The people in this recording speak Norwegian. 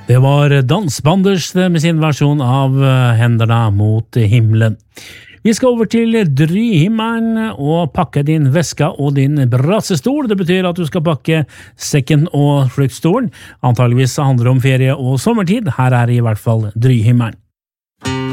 Det var Dansbanders med sin versjon av Händerna mot himmelen. Vi skal over til Dryhimmelen og pakke din veska og din brassestol. Det betyr at du skal pakke sekken og flyktstolen. Antageligvis handler det om ferie og sommertid. Her er i hvert fall Dryhimmelen.